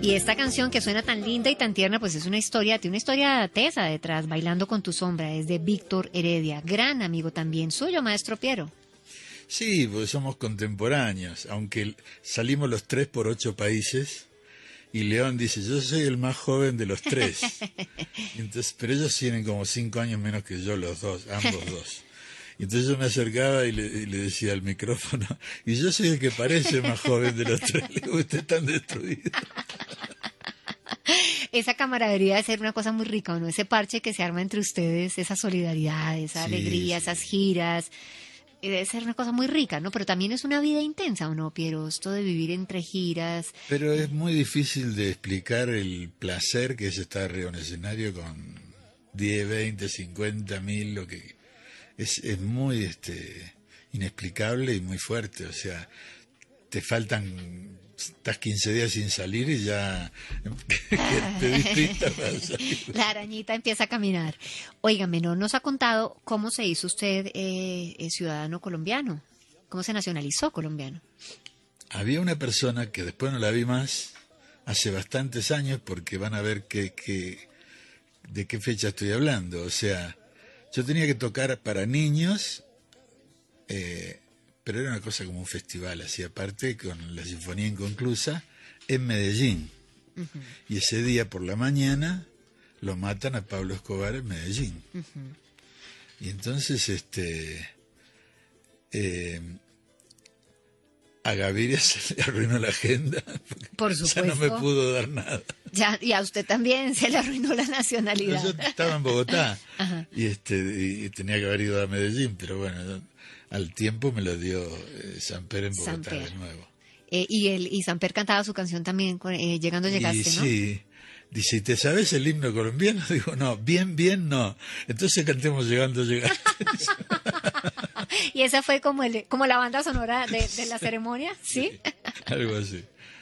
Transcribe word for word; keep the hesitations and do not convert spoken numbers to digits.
Y esta canción que suena tan linda y tan tierna, pues es una historia, tiene una historia tesa detrás, Bailando con tu sombra, es de Víctor Heredia, gran amigo también suyo, maestro Piero. Sí, porque somos contemporáneos, aunque salimos los tres por ocho países, y León dice, yo soy el más joven de los tres. Entonces, pero ellos tienen como cinco años menos que yo, los dos, ambos dos. Y entonces yo me acercaba y le, y le decía al micrófono, y yo soy el que parece más joven de los tres. Le digo, usted está destruido. Esa camaradería debe ser una cosa muy rica, ¿no? Ese parche que se arma entre ustedes, esa solidaridad, esa Sí, alegría, sí. esas giras, eh, debe ser una cosa muy rica, ¿no? Pero también es una vida intensa, ¿o no, Piero? Esto de vivir entre giras. Pero es muy difícil de explicar el placer que es estar arriba en un escenario con diez, veinte, cincuenta mil, lo que es, es muy este inexplicable y muy fuerte. O sea, te faltan, estás quince días sin salir y ya te despintas para salir. La arañita empieza a caminar. Óigame, no nos ha contado cómo se hizo usted eh, eh, ciudadano colombiano, cómo se nacionalizó colombiano. Había una persona que después no la vi más, hace bastantes años, porque van a ver que, que, de qué fecha estoy hablando. O sea, yo tenía que tocar para niños, eh, pero era una cosa como un festival, así aparte, con la Sinfonía Inconclusa, en Medellín. Uh-huh. Y ese día por la mañana lo matan a Pablo Escobar en Medellín. Uh-huh. Y entonces, este... Eh, a Gaviria se le arruinó la agenda. Por supuesto. Ya no me pudo dar nada. Ya, y a usted también se le arruinó la nacionalidad. Yo estaba en Bogotá y, este, y tenía que haber ido a Medellín, pero bueno, al tiempo me lo dio eh, Samper en Bogotá Samper. de nuevo. Eh, y el y Samper cantaba su canción también, eh, Llegando Llegaste, y, ¿no? Sí. Dice, ¿y te sabes el himno colombiano? Digo, no, bien, bien, no. Entonces cantemos Llegando Llegaste. Y esa fue como el como la banda sonora de, de la ceremonia, ¿sí? Sí, algo así.